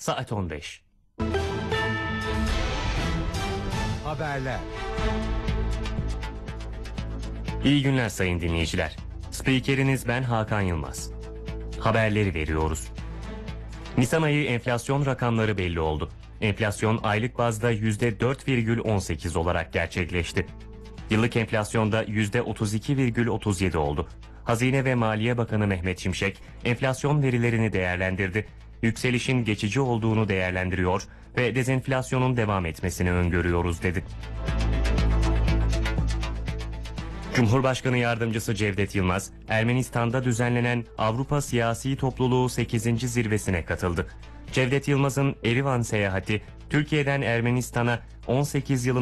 saat 15. Haberler. İyi günler sayın dinleyiciler. Spikeriniz ben Hakan Yılmaz. Haberleri veriyoruz. Nisan ayı enflasyon rakamları belli oldu. Enflasyon aylık bazda %4,18 olarak gerçekleşti. Yıllık enflasyonda %32,37 oldu. Hazine ve Maliye Bakanı Mehmet Şimşek enflasyon verilerini değerlendirdi. Yükselişin geçici olduğunu değerlendiriyor ve dezenflasyonun devam etmesini öngörüyoruz dedi. Cumhurbaşkanı Yardımcısı Cevdet Yılmaz, Ermenistan'da düzenlenen Avrupa Siyasi Topluluğu 8. zirvesine katıldı. Cevdet Yılmaz'ın Erivan seyahati, Türkiye'den Ermenistan'a 18 yılın